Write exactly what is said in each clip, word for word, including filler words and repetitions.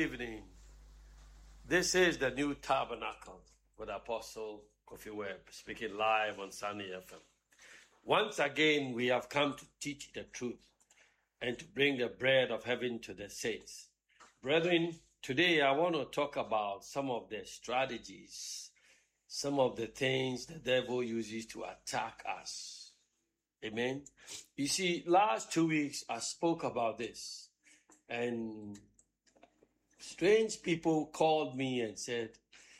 evening. This is the New Tabernacle with Apostle Kofi Webb, speaking live on Sunny F M. Once again, we have come to teach the truth and to bring the bread of heaven to the saints. Brethren, today I want to talk about some of the strategies, some of the things the devil uses to attack us. Amen. You see, last two weeks I spoke about this, and strange people called me and said,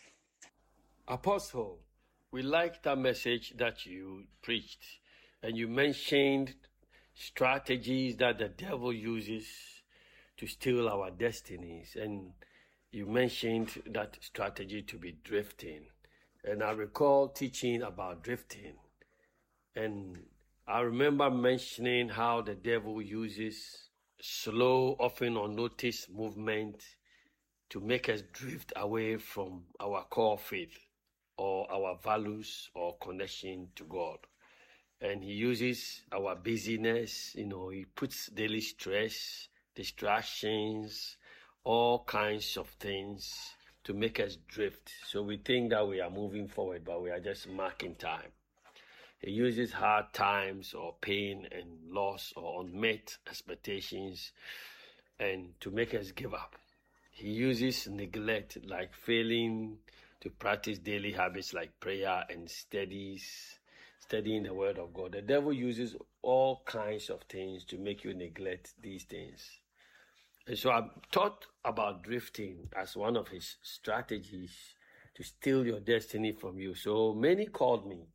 Apostle, we liked that message that you preached, and you mentioned strategies that the devil uses to steal our destinies, and you mentioned that strategy to be drifting. And I recall teaching about drifting, and I remember mentioning how the devil uses slow, often unnoticed movement to make us drift away from our core faith or our values or connection to God. And he uses our busyness, you know, he puts daily stress, distractions, all kinds of things to make us drift. So we think that we are moving forward, but we are just marking time. He uses hard times or pain and loss or unmet expectations and to make us give up. He uses neglect, like failing to practice daily habits like prayer and studies, studying the word of God. The devil uses all kinds of things to make you neglect these things. And so I thought about drifting as one of his strategies to steal your destiny from you. So many called me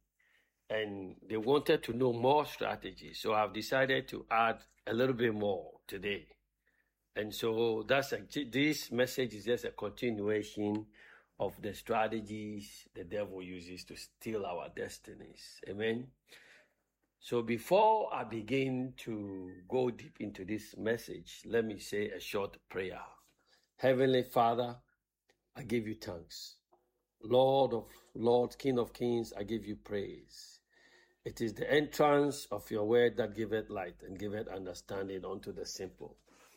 and they wanted to know more strategies. So I've decided to add a little bit more today. And so that's a, this message is just a continuation of the strategies the devil uses to steal our destinies. Amen. So before I begin to go deep into this message, let me say a short prayer. Heavenly Father, I give you thanks. Lord of Lords, King of Kings, I give you praise. It is the entrance of your word that giveth light and giveth understanding unto the simple.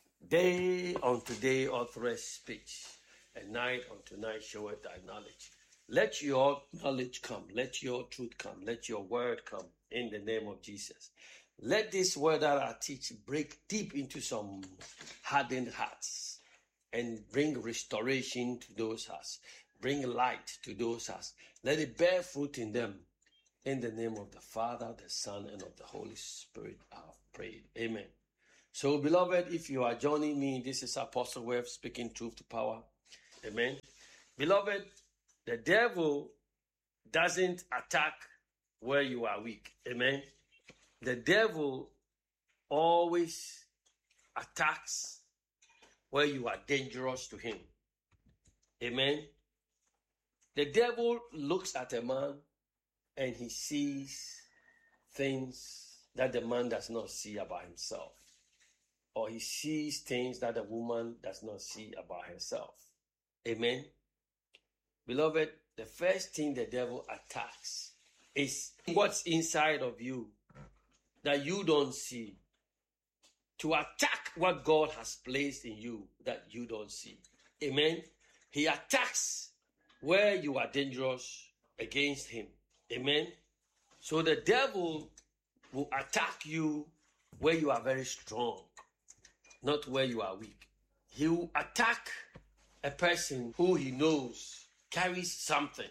Day unto day uttereth speech, and night unto night showeth thy knowledge. Let your knowledge come, let your truth come, let your word come in the name of Jesus. Let this word that I teach break deep into some hardened hearts and bring restoration to those hearts. Bring light to those hearts. Let it bear fruit in them. In the name of the Father, the Son, and of the Holy Spirit, I have prayed. Amen. So, beloved, if you are joining me, this is Apostle Webb speaking truth to power. Amen. Beloved, the devil doesn't attack where you are weak. Amen. The devil always attacks where you are dangerous to him. Amen. The devil looks at a man and he sees things that the man does not see about himself. Or he sees things that the woman does not see about herself. Amen. Beloved, the first thing the devil attacks is what's inside of you that you don't see. To attack what God has placed in you that you don't see. Amen. He attacks where you are dangerous against him. Amen. So the devil will attack you where you are very strong, not where you are weak. He will attack a person who he knows carries something.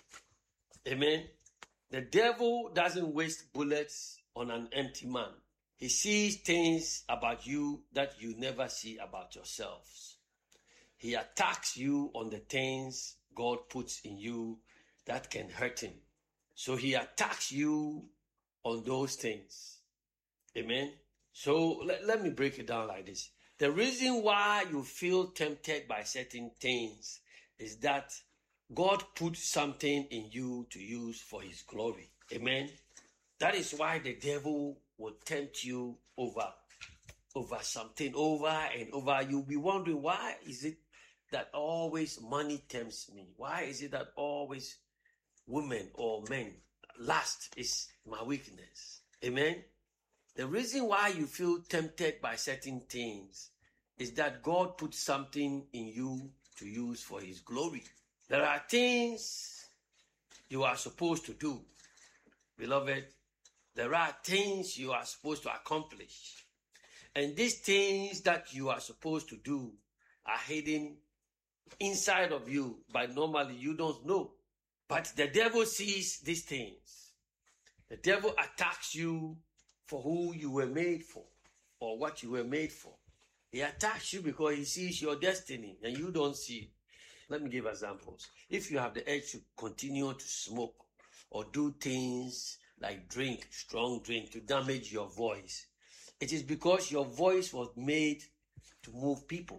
Amen. The devil doesn't waste bullets on an empty man. He sees things about you that you never see about yourselves. He attacks you on the things God puts in you that can hurt him. So he attacks you on those things. Amen. So let, let me break it down like this. The reason why you feel tempted by certain things is that God put something in you to use for his glory. Amen. That is why the devil will tempt you over, over something, over and over. You'll be wondering, why is it that always money tempts me? Why is it that always women or men, lust is my weakness? Amen. The reason why you feel tempted by certain things is that God put something in you to use for his glory. There are things you are supposed to do. Beloved, there are things you are supposed to accomplish. And these things that you are supposed to do are hidden inside of you, but normally you don't know. But the devil sees these things. The devil attacks you for who you were made for or what you were made for. He attacks you because he sees your destiny and you don't see it. Let me give examples. If you have the urge to continue to smoke or do things like drink, strong drink to damage your voice, it is because your voice was made to move people.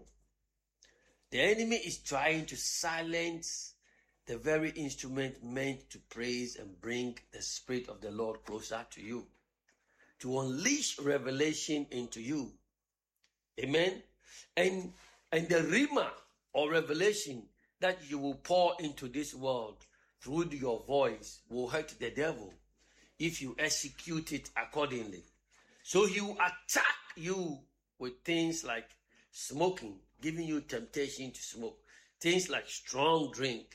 The enemy is trying to silence the very instrument meant to praise and bring the Spirit of the Lord closer to you, to unleash revelation into you. Amen. And, and the rhema or revelation that you will pour into this world through your voice will hurt the devil if you execute it accordingly. So he will attack you with things like smoking, giving you temptation to smoke, things like strong drink,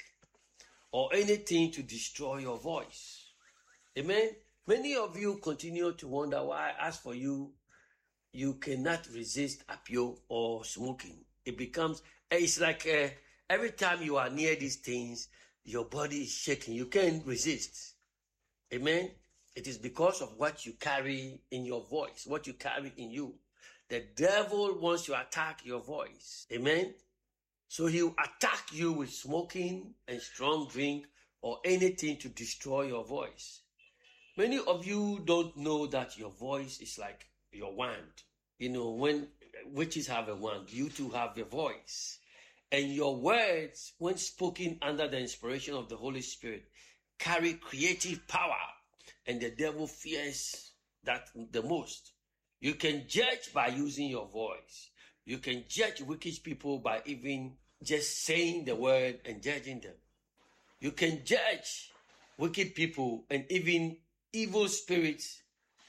or anything to destroy your voice. Amen. Many of you continue to wonder why, as for you, you cannot resist apio or smoking. It becomes, it's like uh, every time you are near these things, your body is shaking. You can't resist. Amen. It is because of what you carry in your voice, what you carry in you. The devil wants to attack your voice. Amen. So he will attack you with smoking and strong drink or anything to destroy your voice. Many of you don't know that your voice is like your wand. You know, when witches have a wand, you too have a voice. And your words, when spoken under the inspiration of the Holy Spirit, carry creative power. And the devil fears that the most. You can judge by using your voice. You can judge wicked people by even just saying the word and judging them. You can judge wicked people and even evil spirits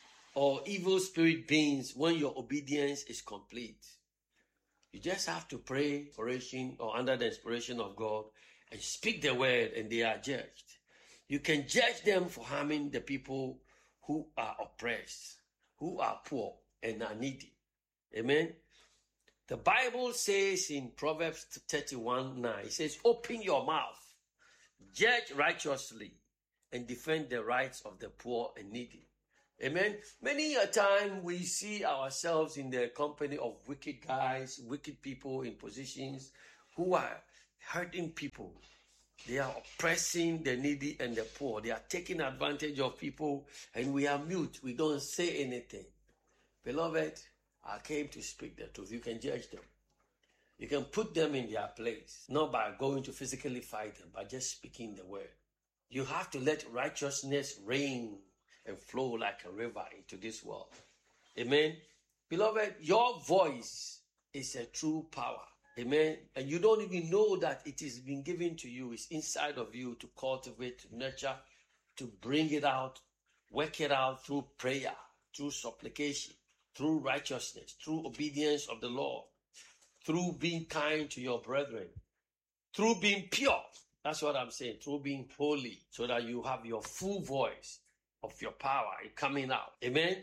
or evil spirit beings when your obedience is complete. You just have to pray, oration, or under the inspiration of God and speak the word and they are judged. You can judge them for harming the people who are oppressed, who are poor and are needy. Amen. The Bible says in Proverbs thirty-one nine, it says, open your mouth, judge righteously, and defend the rights of the poor and needy. Amen. Many a time we see ourselves in the company of wicked guys, wicked people in positions who are hurting people. They are oppressing the needy and the poor. They are taking advantage of people and we are mute. We don't say anything. Beloved, I came to speak the truth. You can judge them. You can put them in their place, not by going to physically fight them, but just speaking the word. You have to let righteousness reign and flow like a river into this world. Amen. Beloved, your voice is a true power. Amen. And you don't even know that it is been given to you. It's inside of you to cultivate, to nurture, to bring it out, work it out through prayer, through supplication, through righteousness, through obedience of the Lord, through being kind to your brethren, through being pure. That's what I'm saying, through being holy, so that you have your full voice of your power coming out. Amen.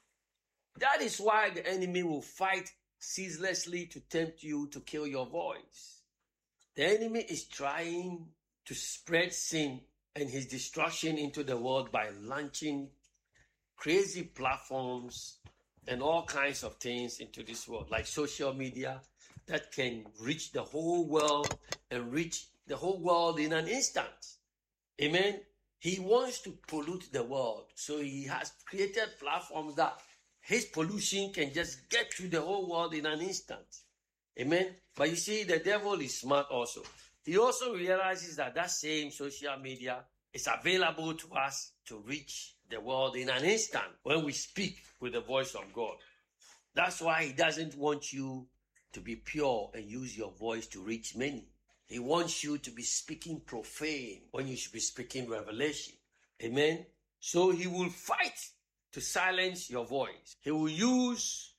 That is why the enemy will fight ceaselessly to tempt you to kill your voice. The enemy is trying to spread sin and his destruction into the world by launching crazy platforms and all kinds of things into this world, like social media that can reach the whole world and reach the whole world in an instant. Amen. He wants to pollute the world, so he has created platforms that his pollution can just get to the whole world in an instant. Amen. But you see, the devil is smart also. He also realizes that that same social media is available to us to reach the world in an instant when we speak with the voice of God. That's why he doesn't want you to be pure and use your voice to reach many. He wants you to be speaking profane when you should be speaking revelation. Amen. So he will fight to silence your voice. He will use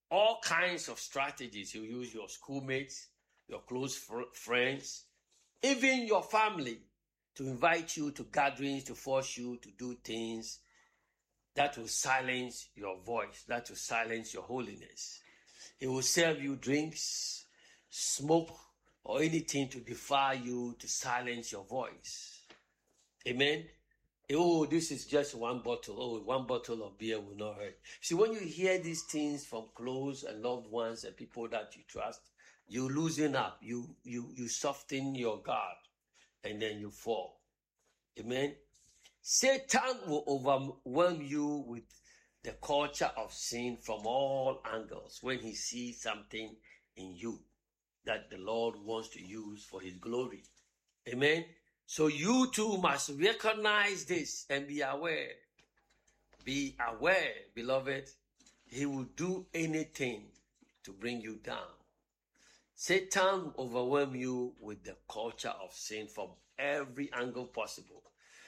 all kinds of strategies. He'll use your schoolmates, your close fr- friends, even your family to invite you to gatherings, to force you to do things that will silence your voice, that will silence your holiness. He will serve you drinks, smoke, or anything to defy you, to silence your voice. Amen? Oh, this is just one bottle. Oh, one bottle of beer will not hurt. See, when you hear these things from close and loved ones and people that you trust, you loosen up, you you you soften your guard, and then you fall. Amen? Satan will overwhelm you with the culture of sin from all angles when he sees something in you that the Lord wants to use for his glory. Amen? So you too must recognize this and be aware. Be aware, beloved. He will do anything to bring you down. Satan will overwhelm you with the culture of sin from every angle possible.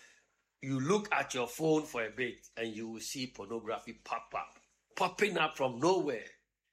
You look at your phone for a bit and you will see pornography pop up, popping up from nowhere.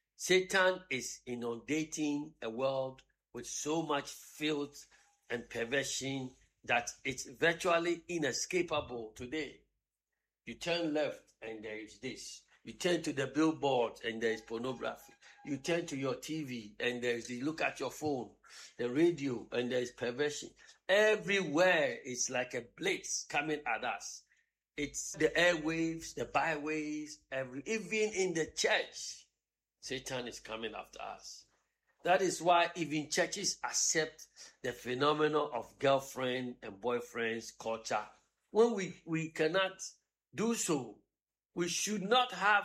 Satan is inundating a world with so much filth and perversion that it's virtually inescapable today. You turn left and there is this. You turn to the billboard and there is pornography. You turn to your T V and there is, you look at your phone, the radio, and there is perversion. Everywhere it's like a blitz coming at us. It's the airwaves, the byways, every, even in the church, Satan is coming after us. That is why even churches accept the phenomenon of girlfriend and boyfriends culture. When we, we cannot do so, we should not have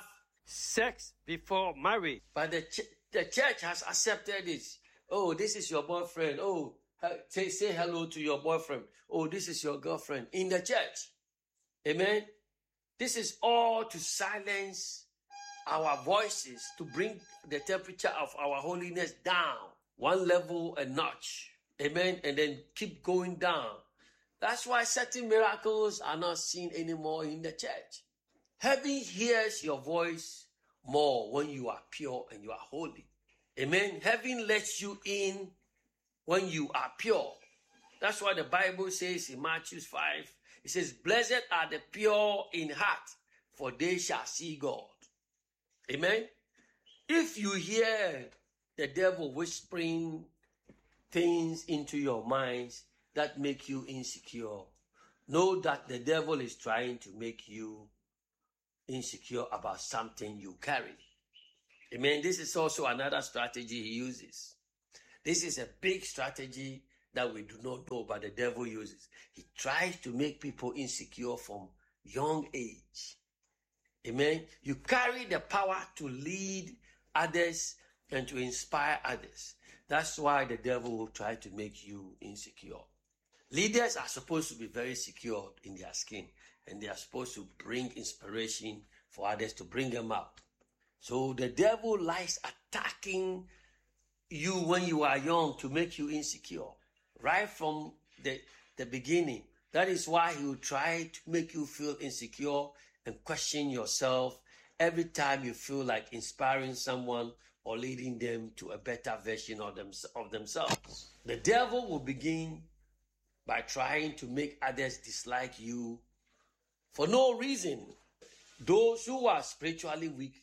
sex before marriage. But the, ch- the church has accepted this. Oh, this is your boyfriend. Oh, say, say hello to your boyfriend. Oh, this is your girlfriend in the church. Amen. This is all to silence our voices, to bring the temperature of our holiness down one level a notch. Amen. And then keep going down. That's why certain miracles are not seen anymore in the church. Heaven hears your voice more when you are pure and you are holy. Amen. Heaven lets you in when you are pure. That's why the Bible says in Matthew five, it says, blessed are the pure in heart, for they shall see God. Amen. If you hear the devil whispering things into your minds that make you insecure, know that the devil is trying to make you insecure about something you carry. Amen. This is also another strategy he uses. This is a big strategy that we do not know, but the devil uses. He tries to make people insecure from young age. Amen. You carry the power to lead others and to inspire others. That's why the devil will try to make you insecure. Leaders are supposed to be very secure in their skin, and they are supposed to bring inspiration for others, to bring them up. So the devil likes attacking you when you are young to make you insecure, right from the, the beginning. That is why he will try to make you feel insecure and question yourself every time you feel like inspiring someone or leading them to a better version of, them, of themselves. The devil will begin by trying to make others dislike you for no reason. Those who are spiritually weak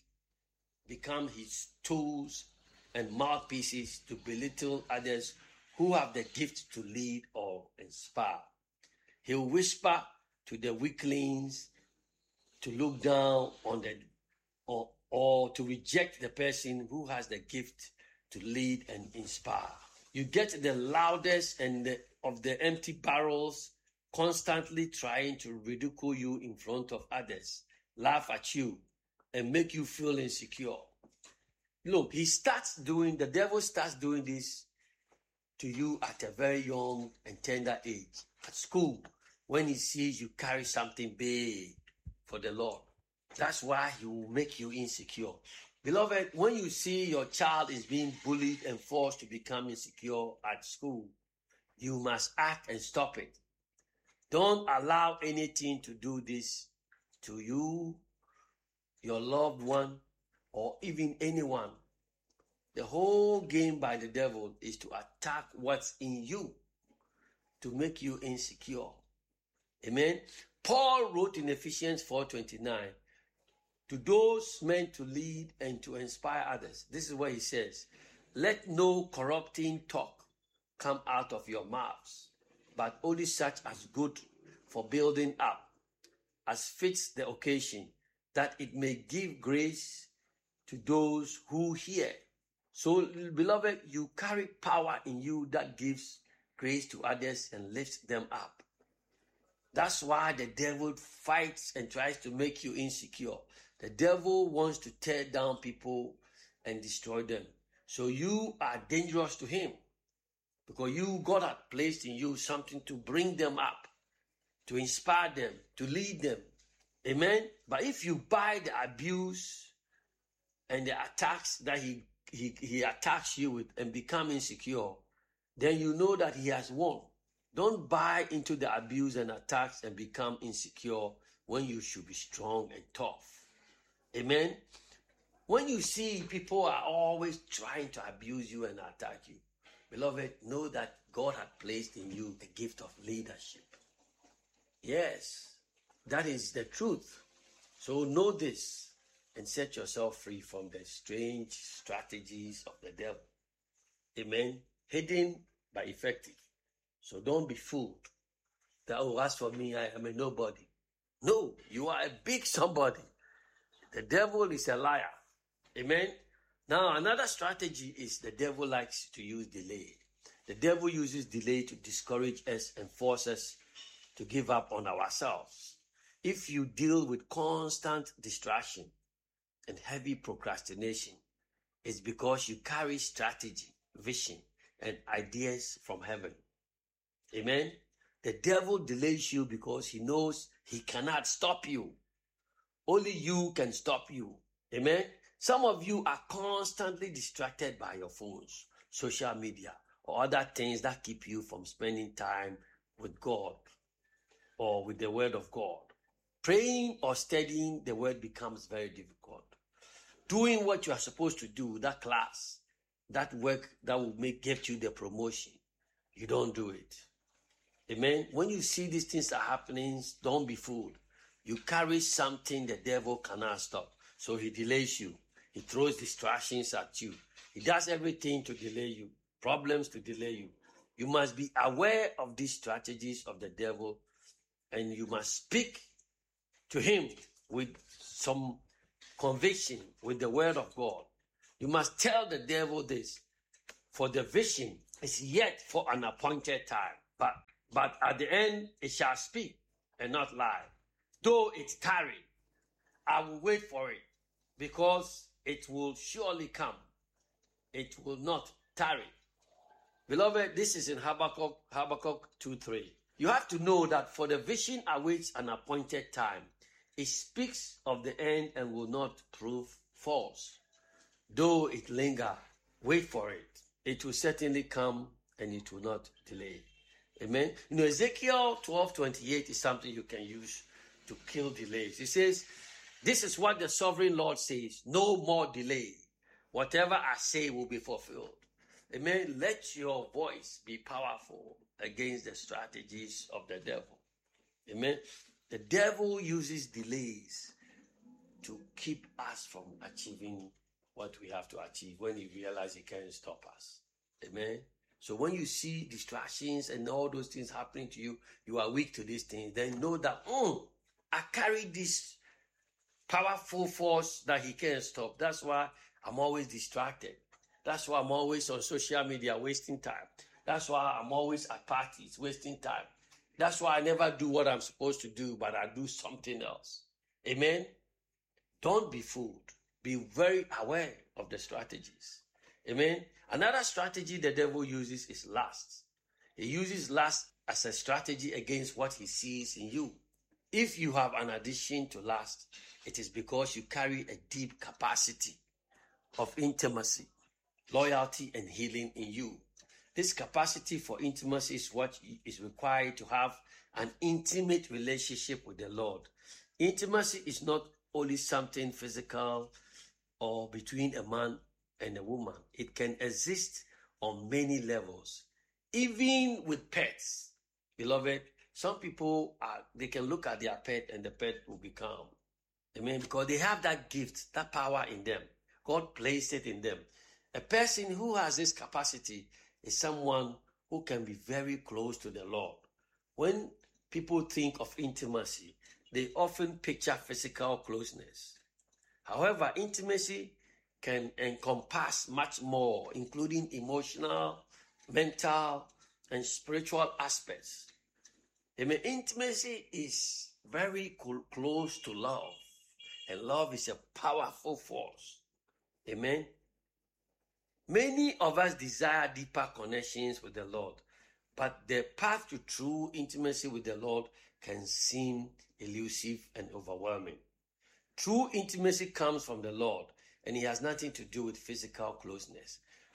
become his tools and mouthpieces to belittle others who have the gift to lead or inspire. He will whisper to the weaklings to look down on the or, or to reject the person who has the gift to lead and inspire. You get the loudest and the, of the empty barrels constantly trying to ridicule you in front of others, laugh at you, and make you feel insecure. Look, he starts doing, the devil starts doing this to you at a very young and tender age. At school, when he sees you carry something big for the Lord. That's why he will make you insecure. Beloved, when you see your child is being bullied and forced to become insecure at school, you must act and stop it. Don't allow anything to do this to you, your loved one, or even anyone. The whole game by the devil is to attack what's in you, to make you insecure. Amen. Paul wrote in Ephesians four twenty-nine, to those meant to lead and to inspire others. This is what he says. Let no corrupting talk come out of your mouths, but only such as good for building up, as fits the occasion, that it may give grace to those who hear. So, beloved, you carry power in you that gives grace to others and lifts them up. That's why the devil fights and tries to make you insecure. The devil wants to tear down people and destroy them. So you are dangerous to him, because you, God had placed in you something to bring them up, to inspire them, to lead them. Amen? But if you buy the abuse and the attacks that he, he, he attacks you with and become insecure, then you know that he has won. Don't buy into the abuse and attacks and become insecure when you should be strong and tough. Amen? When you see people are always trying to abuse you and attack you, beloved, know that God had placed in you a gift of leadership. Yes, that is the truth. So know this and set yourself free from the strange strategies of the devil. Amen? Hidden but effective. So don't be fooled that, oh, as for me, I am a nobody. No, you are a big somebody. The devil is a liar. Amen? Now, another strategy is the devil likes to use delay. The devil uses delay to discourage us and force us to give up on ourselves. If you deal with constant distraction and heavy procrastination, it's because you carry strategy, vision, and ideas from heaven. Amen? The devil delays you because he knows he cannot stop you. Only you can stop you. Amen? Some of you are constantly distracted by your phones, social media, or other things that keep you from spending time with God or with the Word of God. Praying or studying the Word becomes very difficult. Doing what you are supposed to do, that class, that work that will make get you the promotion, you don't do it. Amen? When you see these things are happening, don't be fooled. You carry something the devil cannot stop. So he delays you. He throws distractions at you. He does everything to delay you. Problems to delay you. You must be aware of these strategies of the devil, and you must speak to him with some conviction, with the word of God. You must tell the devil this, for the vision is yet for an appointed time. But, but at the end, it shall speak and not lie. Though it tarry, I will wait for it, because it will surely come. It will not tarry. Beloved, this is in Habakkuk, Habakkuk two three. You have to know that for the vision awaits an appointed time. It speaks of the end and will not prove false. Though it linger, wait for it. It will certainly come and it will not delay. Amen. You know, Ezekiel twelve twenty-eight is something you can use to kill delays. It says, this is what the sovereign Lord says, no more delay. Whatever I say will be fulfilled. Amen. Let your voice be powerful against the strategies of the devil. Amen. The devil uses delays to keep us from achieving what we have to achieve when he realizes he can't stop us. Amen. So when you see distractions and all those things happening to you, you are weak to these things, then know that, mm, I carry this powerful force that he can't stop. That's why I'm always distracted. That's why I'm always on social media wasting time. That's why I'm always at parties wasting time. That's why I never do what I'm supposed to do, but I do something else. Amen? Don't be fooled. Be very aware of the strategies. Amen? Another strategy the devil uses is lust. He uses lust as a strategy against what he sees in you. If you have an addiction to lust, it is because you carry a deep capacity of intimacy, loyalty, and healing in you. This capacity for intimacy is what is required to have an intimate relationship with the Lord. Intimacy is not only something physical or between a man and a woman. It can exist on many levels, even with pets. Beloved, some people are, they can look at their pet and the pet will be calm. Amen. Because they have that gift, that power in them. God placed it in them. A person who has this capacity is someone who can be very close to the Lord. When people think of intimacy, they often picture physical closeness. However, intimacy can encompass much more, including emotional, mental, and spiritual aspects. Amen. Intimacy is very co- close to love, and love is a powerful force. Amen. Many of us desire deeper connections with the Lord, but the path to true intimacy with the Lord can seem elusive and overwhelming. True intimacy comes from the Lord, and it has nothing to do with physical closeness.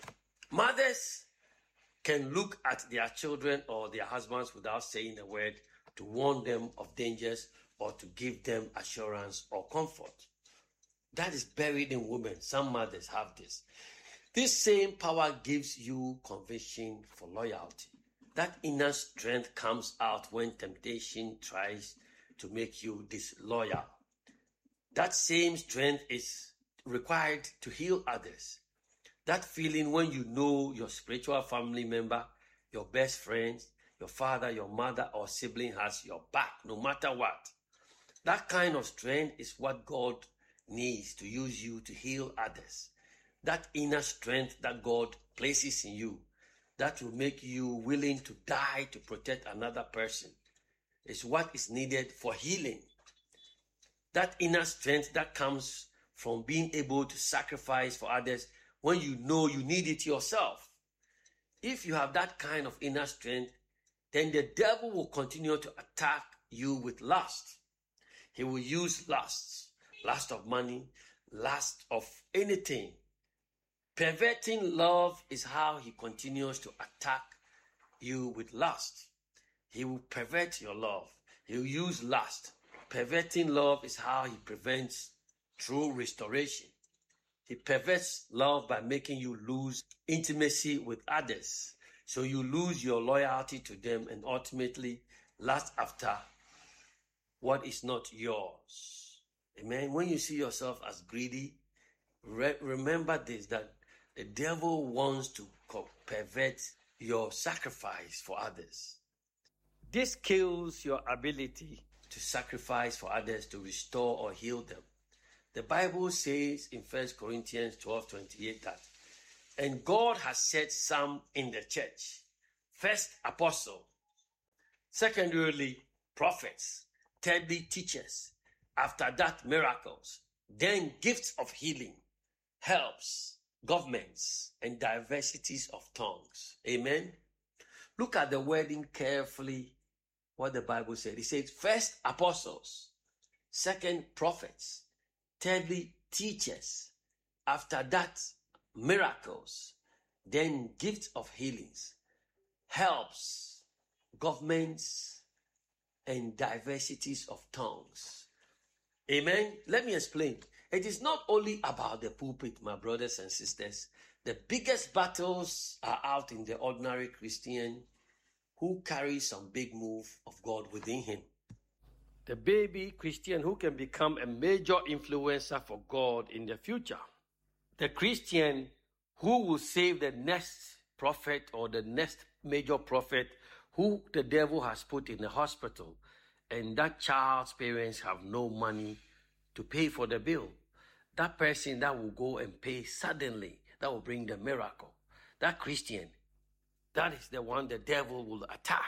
Mothers can look at their children or their husbands without saying a word to warn them of dangers or to give them assurance or comfort. That is buried in women. Some mothers have this. This same power gives you conviction for loyalty. That inner strength comes out when temptation tries to make you disloyal. That same strength is required to heal others. That feeling when you know your spiritual family member, your best friend, your father, your mother, or sibling has your back, no matter what. That kind of strength is what God needs to use you to heal others. That inner strength that God places in you, that will make you willing to die to protect another person, is what is needed for healing. That inner strength that comes from being able to sacrifice for others when you know you need it yourself. If you have that kind of inner strength, then the devil will continue to attack you with lust. He will use lust, lust of money, lust of anything. Perverting love is how he continues to attack you with lust. He will pervert your love. He will use lust. Perverting love is how he prevents true restoration. He perverts love by making you lose intimacy with others. So you lose your loyalty to them and ultimately lust after what is not yours. Amen. When you see yourself as greedy, re- remember this, that the devil wants to co- pervert your sacrifice for others. This kills your ability to sacrifice for others, to restore or heal them. The Bible says in First Corinthians twelve twenty-eight that, and God has set some in the church. First, apostle. Secondarily, prophets. Thirdly, teachers. After that, miracles. Then gifts of healing, helps, governments, and diversities of tongues. Amen. Look at the wording carefully, what the Bible said. It says, first, apostles. Second, prophets. Thirdly, teachers. After that, miracles. Then gifts of healings, helps, governments, and diversities of tongues. Amen. Let me explain. It is not only about the pulpit, my brothers and sisters. The biggest battles are out in the ordinary Christian who carries some big move of God within him. The baby Christian who can become a major influencer for God in the future. The Christian who will save the next prophet or the next major prophet who the devil has put in the hospital, and that child's parents have no money to pay for the bill. That person that will go and pay suddenly, that will bring the miracle. That Christian, that is the one the devil will attack.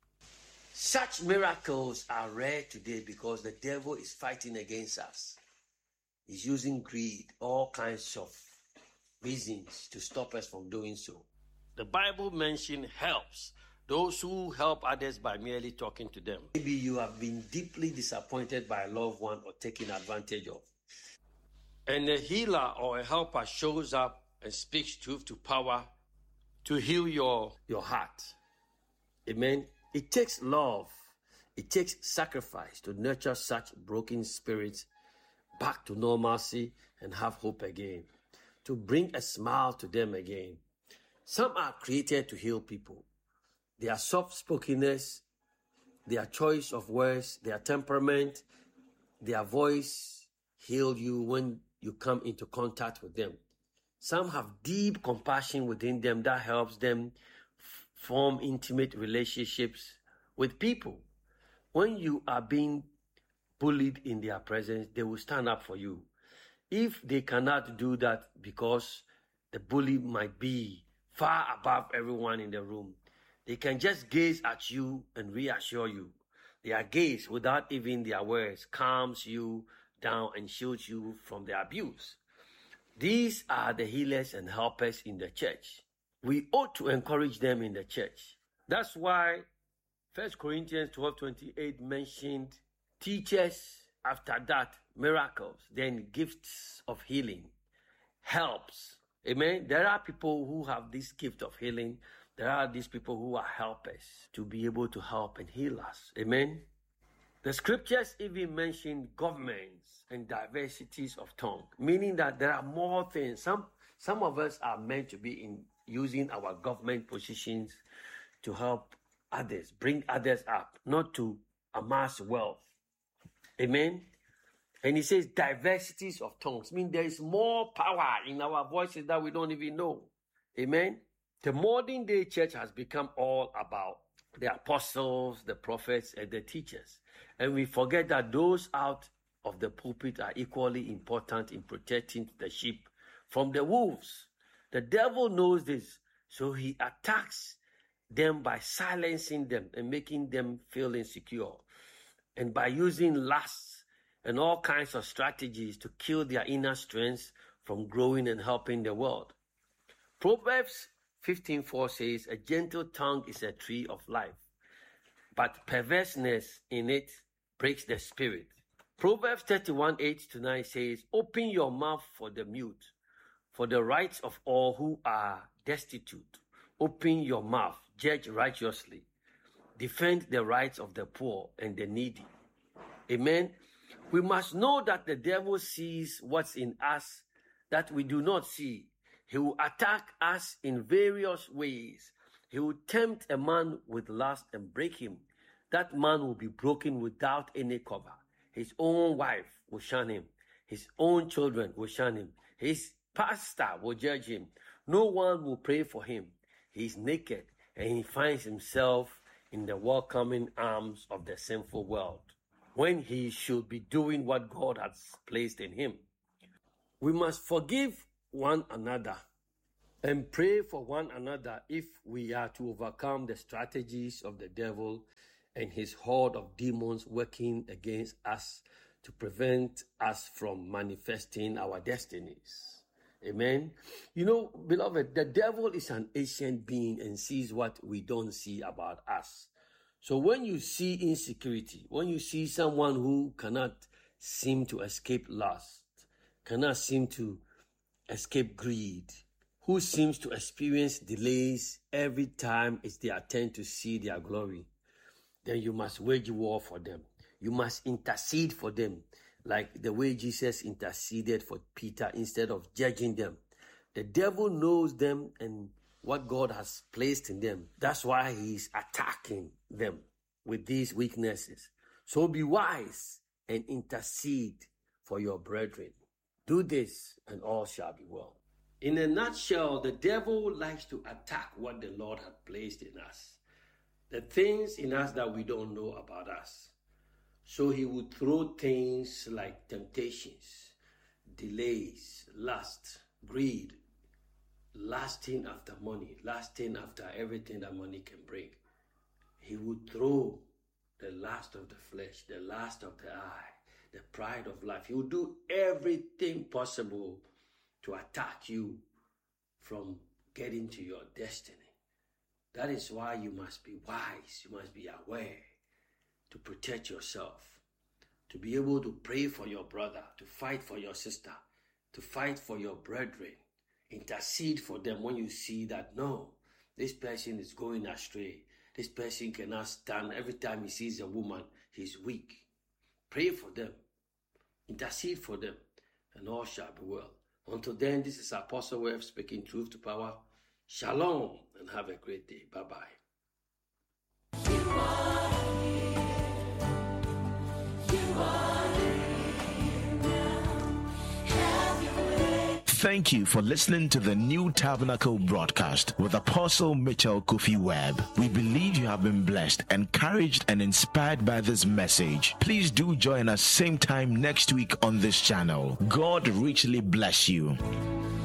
Such miracles are rare today because the devil is fighting against us. He's using greed, all kinds of reasons to stop us from doing so. The Bible mentions helps, those who help others by merely talking to them. Maybe you have been deeply disappointed by a loved one or taken advantage of. And a healer or a helper shows up and speaks truth to power to heal your, your heart. Amen. It takes love. It takes sacrifice to nurture such broken spirits back to normalcy and have hope again, to bring a smile to them again. Some are created to heal people. Their soft-spokenness, their choice of words, their temperament, their voice heal you when you come into contact with them. Some have deep compassion within them that helps them f- form intimate relationships with people. When you are being bullied in their presence, they will stand up for you. If they cannot do that because the bully might be far above everyone in the room, they can just gaze at you and reassure you. Their gaze, without even their words, calms you down and shields you from the abuse. These are the healers and helpers in the church. We ought to encourage them in the church. That's why First Corinthians twelve twenty-eight mentioned teachers, after that, miracles, then gifts of healing, helps. Amen. There are people who have this gift of healing. There are these people who are helpers to be able to help and heal us. Amen. The scriptures even mention governments and diversities of tongue, meaning that there are more things. Some, some of us are meant to be in using our government positions to help others, bring others up, not to amass wealth. Amen. And he says diversities of tongues, mean there is more power in our voices that we don't even know. Amen. The modern day church has become all about the apostles, the prophets, and the teachers. And we forget that those out of the pulpit are equally important in protecting the sheep from the wolves. The devil knows this, so he attacks them by silencing them and making them feel insecure, and by using lusts and all kinds of strategies to kill their inner strengths from growing and helping the world. Proverbs fifteen four says, a gentle tongue is a tree of life, but perverseness in it breaks the spirit. Proverbs thirty-one eight to nine says, open your mouth for the mute, for the rights of all who are destitute. Open your mouth, judge righteously, defend the rights of the poor and the needy. Amen. We must know that the devil sees what's in us that we do not see. He will attack us in various ways. He will tempt a man with lust and break him. That man will be broken without any cover. His own wife will shun him. His own children will shun him. His pastor will judge him. No one will pray for him. He is naked and he finds himself in the welcoming arms of the sinful world, when he should be doing what God has placed in him. We must forgive one another and pray for one another if we are to overcome the strategies of the devil and his horde of demons working against us to prevent us from manifesting our destinies. Amen. You know, beloved, the devil is an ancient being and sees what we don't see about us. So when you see insecurity, when you see someone who cannot seem to escape lust, cannot seem to escape greed, who seems to experience delays every time it's their turn to see their glory, then you must wage war for them. You must intercede for them, like the way Jesus interceded for Peter instead of judging them. The devil knows them and what God has placed in them. That's why he's attacking them with these weaknesses. So be wise and intercede for your brethren. Do this and all shall be well. In a nutshell, the devil likes to attack what the Lord had placed in us, the things in us that we don't know about us. So he would throw things like temptations, delays, lust, greed, lasting after money, lasting after everything that money can bring. He would throw the lust of the flesh, the lust of the eye, the pride of life. He would do everything possible to attack you from getting to your destiny. That is why you must be wise, you must be aware to protect yourself, to be able to pray for your brother, to fight for your sister, to fight for your brethren, intercede for them when you see that, no, this person is going astray. This person cannot stand. Every time he sees a woman, he's weak. Pray for them. Intercede for them, and all shall be well. Until then, this is Apostle Web speaking truth to power. Shalom, and have a great day. Bye-bye. You are here. You are here now. Have your way. Thank you for listening to the New Tabernacle broadcast with Apostle Mitchell Kofi Webb. We believe you have been blessed, encouraged, and inspired by this message. Please do join us same time next week on this channel. God richly bless you.